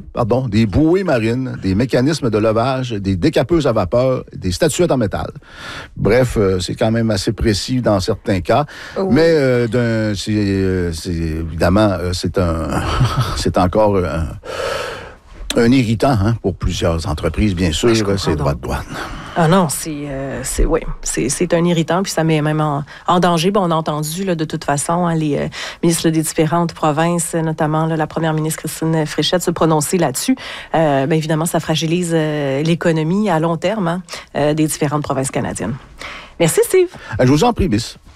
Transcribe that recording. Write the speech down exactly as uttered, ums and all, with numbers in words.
pardon, des bouées marines, des mécanismes de levage, des décapeuses à vapeur, des statuettes en métal. Bref, euh, c'est quand même assez précis dans certains cas. Oh. Mais euh, d'un, c'est, euh, c'est évidemment, euh, c'est un, c'est encore un, un irritant hein, pour plusieurs entreprises, bien sûr, ces droits de douane. Ah non, c'est, euh, c'est, oui, c'est, c'est un irritant, puis ça met même en, en danger. Bon, on a entendu, là, de toute façon, hein, les euh, ministres des différentes provinces, notamment là, la première ministre Christine Fréchette, se prononcer là-dessus. Euh, bien évidemment, ça fragilise euh, l'économie à long terme hein, euh, des différentes provinces canadiennes. Merci, Steve. Je vous en prie, Bis.